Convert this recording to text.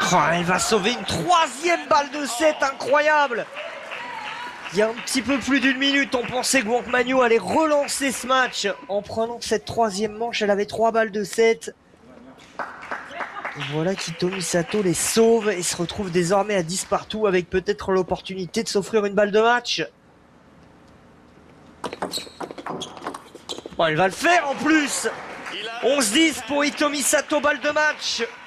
Oh, elle va sauver une troisième balle de 7, incroyable. Il y a un petit peu plus d'une minute, on pensait que Wang Manyu allait relancer ce match en prenant cette troisième manche. Elle avait 3 balles de 7. Et voilà qu'Hitomi Sato les sauve et se retrouve désormais à 10 partout avec peut-être l'opportunité de s'offrir une balle de match. Bon, elle va le faire en plus. 11-10 pour Hitomi Sato, balle de match.